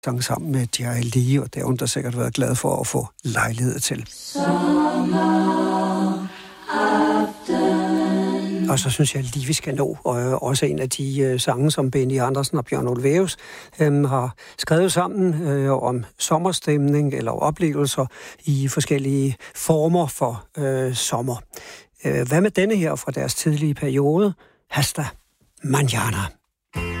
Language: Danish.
sang sammen med Jerry Lee, og det har hun da sikkert været glad for at få lejlighed til. Og så synes jeg lige, vi skal nå også en af de sange, som Benny Andersen og Bjørn Ulvaeus har skrevet sammen om sommerstemning eller oplevelser i forskellige former for sommer. Hvad med denne her fra deres tidlige periode? Hasta mañana.